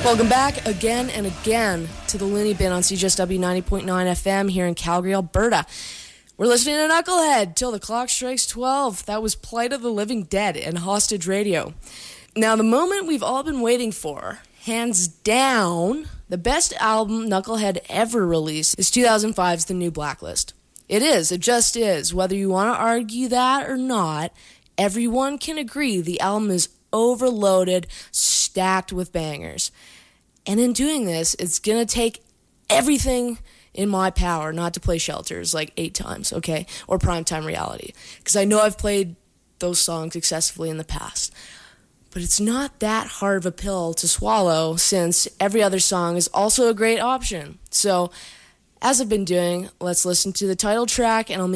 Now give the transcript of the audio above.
Welcome back again and again to the Looney Bin on CJSW 90.9 FM here in Calgary, Alberta. We're listening to Knucklehead till the clock strikes 12. That was Plight of the Living Dead and Hostage Radio. Now, the moment we've all been waiting for, hands down, the best album Knucklehead ever released is 2005's The New Blacklist. It is. It just is. Whether you want to argue that or not, everyone can agree the album is overloaded, stacked with bangers. And in doing this, it's going to take everything in my power not to play Shelters like 8 times, okay? Or Primetime Reality. Because I know I've played those songs excessively in the past. But it's not that hard of a pill to swallow since every other song is also a great option. So, as I've been doing, let's listen to the title track and I'll